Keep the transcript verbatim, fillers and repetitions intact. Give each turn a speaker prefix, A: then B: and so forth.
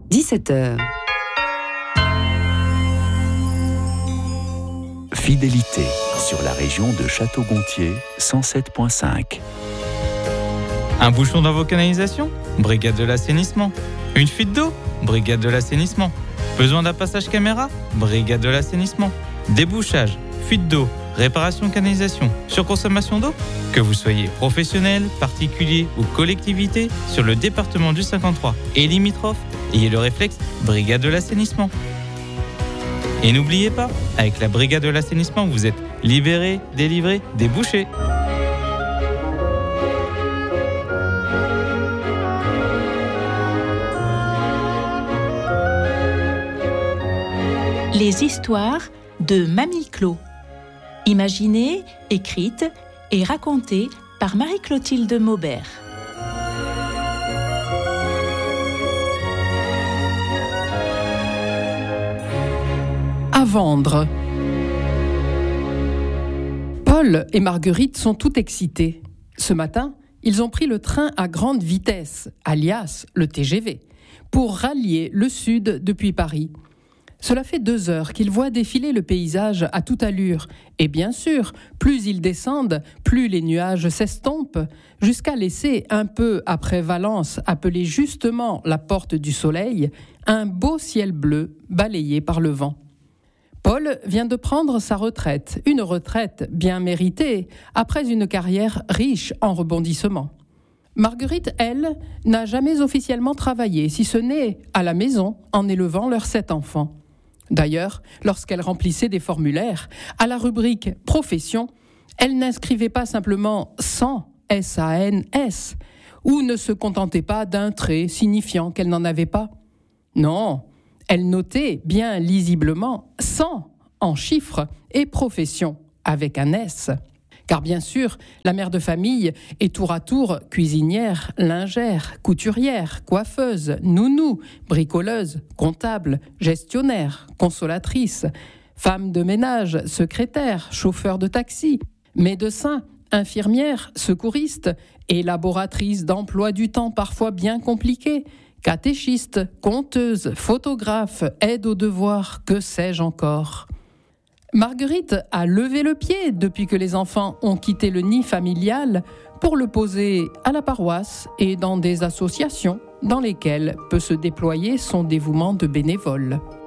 A: dix-sept heures.
B: Fidélité sur la région de Château-Gontier, cent sept virgule cinq.
C: Un bouchon dans vos canalisations ? Brigade de l'assainissement. Une fuite d'eau ? Brigade de l'assainissement. Besoin d'un passage caméra ? Brigade de l'assainissement. Débouchage, fuite d'eau, réparation de canalisation, surconsommation d'eau ? Que vous soyez professionnel, particulier ou collectivité, sur le département du cinquante-trois et limitrophe, ayez le réflexe Brigade de l'assainissement. Et n'oubliez pas, avec la Brigade de l'assainissement, vous êtes libéré, délivré, débouché.
D: Les histoires de Mamie Clo. Imaginées, écrites et racontées par Marie-Clotilde Maubert.
E: À vendre. Paul et Marguerite sont tout excités. Ce matin, ils ont pris le train à grande vitesse, alias le T G V, pour rallier le sud depuis Paris. Cela fait deux heures qu'ils voient défiler le paysage à toute allure. Et bien sûr, plus ils descendent, plus les nuages s'estompent, jusqu'à laisser, un peu après Valence, appelée justement la porte du soleil, un beau ciel bleu balayé par le vent. Paul vient de prendre sa retraite, une retraite bien méritée, après une carrière riche en rebondissements. Marguerite, elle, n'a jamais officiellement travaillé, si ce n'est à la maison, en élevant leurs sept enfants. D'ailleurs, lorsqu'elle remplissait des formulaires, à la rubrique « Profession », elle n'inscrivait pas simplement « sans » S A N S, ou ne se contentait pas d'un trait signifiant qu'elle n'en avait pas. Non, elle notait bien lisiblement « sans » en chiffres et « profession » avec un S. Car bien sûr, la mère de famille est tour à tour cuisinière, lingère, couturière, coiffeuse, nounou, bricoleuse, comptable, gestionnaire, consolatrice, femme de ménage, secrétaire, chauffeur de taxi, médecin, infirmière, secouriste, élaboratrice d'emploi du temps parfois bien compliqué, catéchiste, conteuse, photographe, aide aux devoirs, que sais-je encore. Marguerite a levé le pied depuis que les enfants ont quitté le nid familial pour le poser à la paroisse et dans des associations dans lesquelles peut se déployer son dévouement de bénévole.